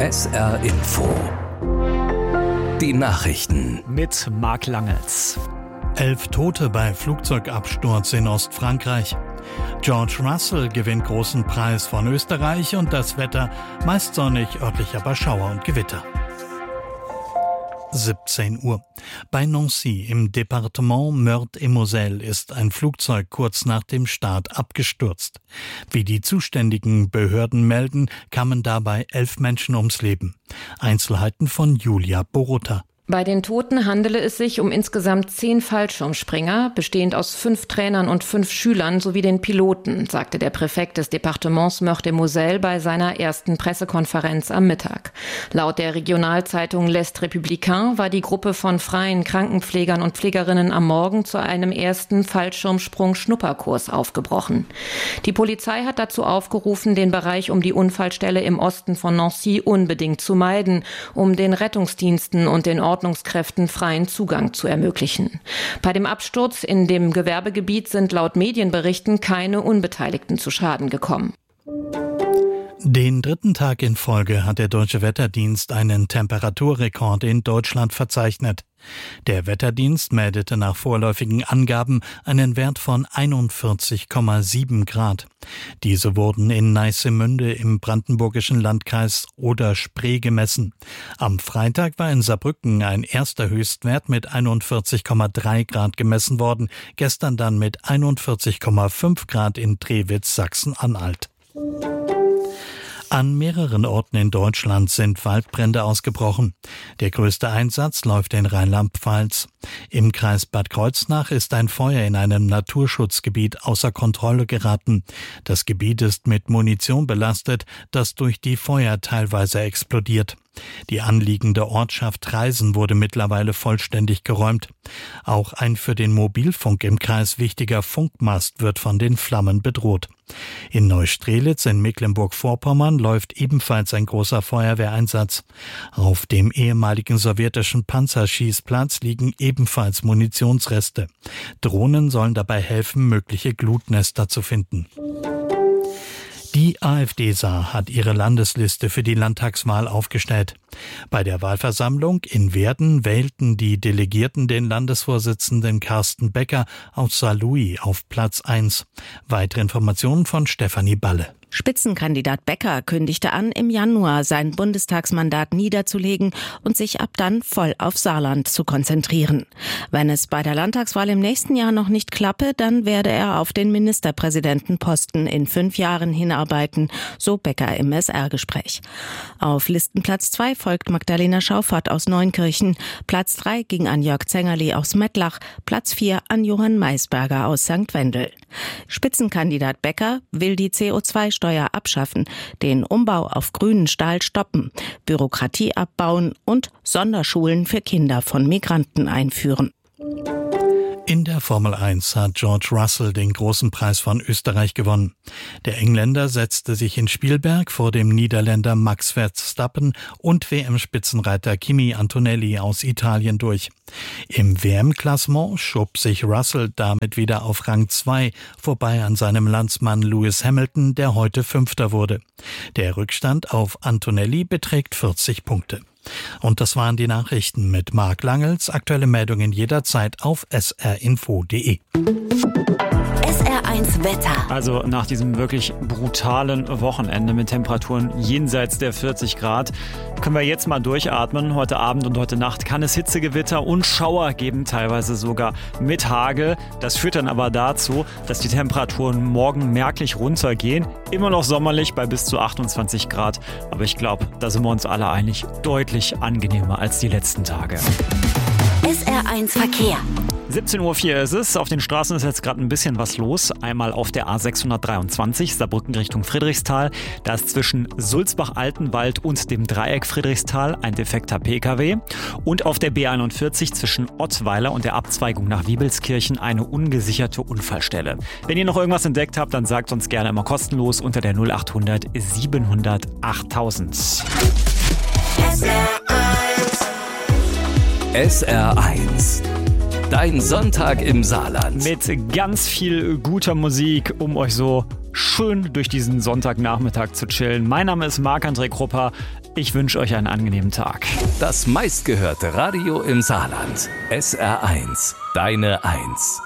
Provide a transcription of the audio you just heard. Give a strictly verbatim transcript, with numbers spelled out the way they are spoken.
S R Info. Die Nachrichten mit Marc Langels. Elf Tote bei Flugzeugabsturz in Ostfrankreich. George Russell gewinnt großen Preis von Österreich und das Wetter meist sonnig, örtlich aber Schauer und Gewitter. siebzehn Uhr. Bei Nancy im Departement Meurthe-et-Moselle ist ein Flugzeug kurz nach dem Start abgestürzt. Wie die zuständigen Behörden melden, kamen dabei elf Menschen ums Leben. Einzelheiten von Julia Borutta. Bei den Toten handele es sich um insgesamt zehn Fallschirmspringer, bestehend aus fünf Trainern und fünf Schülern sowie den Piloten, sagte der Präfekt des Departements Meurthe-et-Moselle bei seiner ersten Pressekonferenz am Mittag. Laut der Regionalzeitung L'Est Républicain war die Gruppe von freien Krankenpflegern und Pflegerinnen am Morgen zu einem ersten Fallschirmsprung-Schnupperkurs aufgebrochen. Die Polizei hat dazu aufgerufen, den Bereich um die Unfallstelle im Osten von Nancy unbedingt zu meiden, um den Rettungsdiensten und den Ordnungskräften freien Zugang zu ermöglichen. Bei dem Absturz in dem Gewerbegebiet sind laut Medienberichten keine Unbeteiligten zu Schaden gekommen. Den dritten Tag in Folge hat der Deutsche Wetterdienst einen Temperaturrekord in Deutschland verzeichnet. Der Wetterdienst meldete nach vorläufigen Angaben einen Wert von einundvierzig Komma sieben Grad. Diese wurden in Neissemünde im brandenburgischen Landkreis Oder-Spree gemessen. Am Freitag war in Saarbrücken ein erster Höchstwert mit einundvierzig Komma drei Grad gemessen worden, gestern dann mit einundvierzig Komma fünf Grad in Drewitz, Sachsen-Anhalt. An mehreren Orten in Deutschland sind Waldbrände ausgebrochen. Der größte Einsatz läuft in Rheinland-Pfalz. Im Kreis Bad Kreuznach ist ein Feuer in einem Naturschutzgebiet außer Kontrolle geraten. Das Gebiet ist mit Munition belastet, das durch die Feuer teilweise explodiert. Die anliegende Ortschaft Reisen wurde mittlerweile vollständig geräumt. Auch ein für den Mobilfunk im Kreis wichtiger Funkmast wird von den Flammen bedroht. In Neustrelitz in Mecklenburg-Vorpommern läuft ebenfalls ein großer Feuerwehreinsatz. Auf dem ehemaligen sowjetischen Panzerschießplatz liegen ebenfalls Munitionsreste. Drohnen sollen dabei helfen, mögliche Glutnester zu finden. Die AfD Saar hat ihre Landesliste für die Landtagswahl aufgestellt. Bei der Wahlversammlung in Werden wählten die Delegierten den Landesvorsitzenden Carsten Becker aus Saarlouis auf Platz eins. Weitere Informationen von Stefanie Balle. Spitzenkandidat Becker kündigte an, im Januar sein Bundestagsmandat niederzulegen und sich ab dann voll auf Saarland zu konzentrieren. Wenn es bei der Landtagswahl im nächsten Jahr noch nicht klappe, dann werde er auf den Ministerpräsidentenposten in fünf Jahren hinarbeiten, so Becker im S R-Gespräch. Auf Listenplatz zwei folgt Magdalena Schauffert aus Neunkirchen, Platz drei ging an Jörg Zengerli aus Mettlach, Platz vier an Johann Maisberger aus Sankt Wendel. Spitzenkandidat Becker will die C O zwei Steuer abschaffen, den Umbau auf grünen Stahl stoppen, Bürokratie abbauen und Sonderschulen für Kinder von Migranten einführen. In der Formel eins hat George Russell den großen Preis von Österreich gewonnen. Der Engländer setzte sich in Spielberg vor dem Niederländer Max Verstappen und W M-Spitzenreiter Kimi Antonelli aus Italien durch. Im W M-Klassement schob sich Russell damit wieder auf Rang zwei, vorbei an seinem Landsmann Lewis Hamilton, der heute Fünfter wurde. Der Rückstand auf Antonelli beträgt vierzig Punkte. Und das waren die Nachrichten mit Marc Langels. Aktuelle Meldungen jederzeit auf s r info punkt d e. S R eins Wetter. Also nach diesem wirklich brutalen Wochenende mit Temperaturen jenseits der vierzig Grad können wir jetzt mal durchatmen. Heute Abend und heute Nacht kann es Hitzegewitter und Schauer geben, teilweise sogar mit Hagel. Das führt dann aber dazu, dass die Temperaturen morgen merklich runtergehen. Immer noch sommerlich bei bis zu achtundzwanzig Grad. Aber ich glaube, da sind wir uns alle einig, deutlich angenehmer als die letzten Tage. S R eins Verkehr. siebzehn Uhr vier ist es. Auf den Straßen ist jetzt gerade ein bisschen was los. Einmal auf der A sechshundertdreiundzwanzig, Saarbrücken Richtung Friedrichsthal. Da ist zwischen Sulzbach-Altenwald und dem Dreieck Friedrichsthal ein defekter P K W. Und auf der B einundvierzig zwischen Ottweiler und der Abzweigung nach Wiebelskirchen eine ungesicherte Unfallstelle. Wenn ihr noch irgendwas entdeckt habt, dann sagt uns gerne immer kostenlos unter der null achthundert siebenhundert achttausend. S R eins. S R eins. Dein Sonntag im Saarland. Mit ganz viel guter Musik, um euch so schön durch diesen Sonntagnachmittag zu chillen. Mein Name ist Marc-André Krupper. Ich wünsche euch einen angenehmen Tag. Das meistgehörte Radio im Saarland. S R eins. Deine Eins.